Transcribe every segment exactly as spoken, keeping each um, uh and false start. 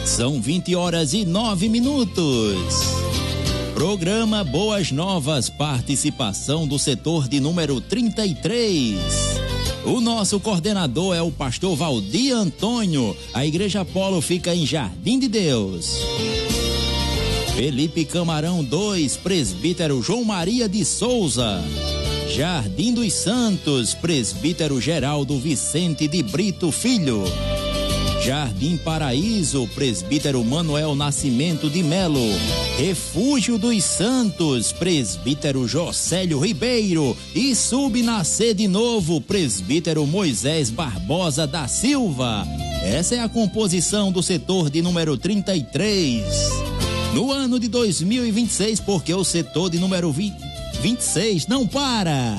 São vinte horas e nove minutos. Programa Boas Novas, participação do setor de número trinta e três. O nosso coordenador é o pastor Valdir Antônio. A Igreja Apolo fica em Jardim de Deus. Felipe Camarão dois, presbítero João Maria de Souza. Jardim dos Santos, presbítero Geraldo Vicente de Brito Filho. Jardim Paraíso, presbítero Manuel Nascimento de Melo. Refúgio dos Santos, presbítero Jocélio Ribeiro. E Subnascer de Novo, presbítero Moisés Barbosa da Silva. Essa é a composição do setor de número trinta e três. No ano de dois mil e vinte e seis, porque o setor de número vinte e seis não para.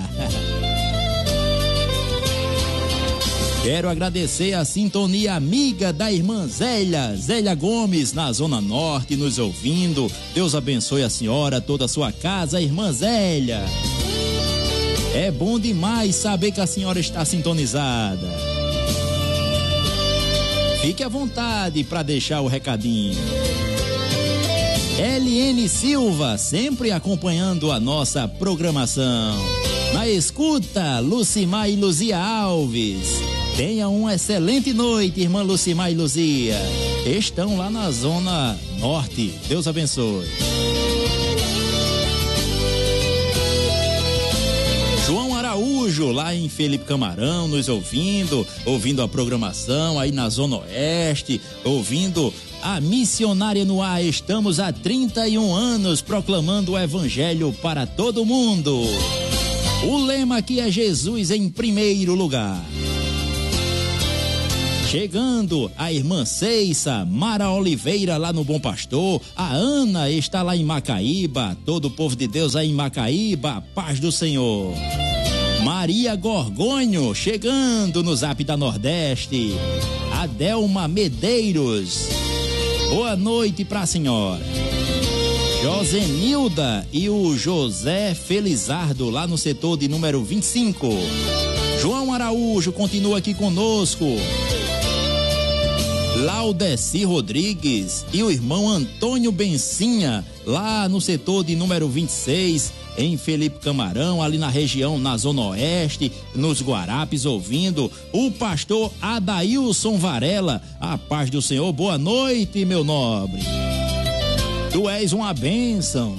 Quero agradecer a sintonia amiga da irmã Zélia, Zélia Gomes, na Zona Norte, nos ouvindo. Deus abençoe a senhora, toda a sua casa, irmã Zélia. É bom demais saber que a senhora está sintonizada. Fique à vontade para deixar o recadinho. L N Silva, sempre acompanhando a nossa programação. Na escuta, Lucimar e Luzia Alves. Tenha uma excelente noite, irmã Lucimar e Luzia. Estão lá na Zona Norte. Deus abençoe. João Araújo, lá em Felipe Camarão, nos ouvindo, ouvindo a programação aí na Zona Oeste, ouvindo a Missionária no Ar. Estamos há trinta e um anos proclamando o Evangelho para todo mundo. O lema aqui é Jesus em primeiro lugar. Chegando a irmã Ceissa, Mara Oliveira lá no Bom Pastor, a Ana está lá em Macaíba, todo o povo de Deus aí em Macaíba, paz do Senhor. Maria Gorgonho, chegando no Zap da Nordeste. Adelma Medeiros, boa noite pra senhora. Josenilda e o José Felizardo lá no setor de número vinte e cinco. João Araújo continua aqui conosco. Laudeci Rodrigues e o irmão Antônio Bencinha, lá no setor de número vinte e seis, em Felipe Camarão, ali na região, na Zona Oeste, nos Guarapes, ouvindo o pastor Adailson Varela. A paz do Senhor, boa noite, meu nobre. Tu és uma bênção.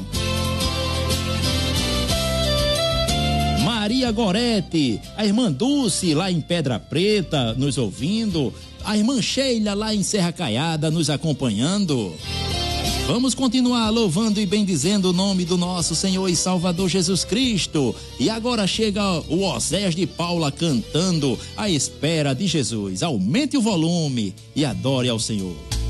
Maria Gorete, a irmã Dulce, lá em Pedra Preta, nos ouvindo. A irmã Sheila lá em Serra Caiada nos acompanhando. Vamos continuar louvando e bendizendo o nome do nosso Senhor e Salvador Jesus Cristo. E agora chega o Osés de Paula cantando A Espera de Jesus. Aumente o volume e adore ao Senhor.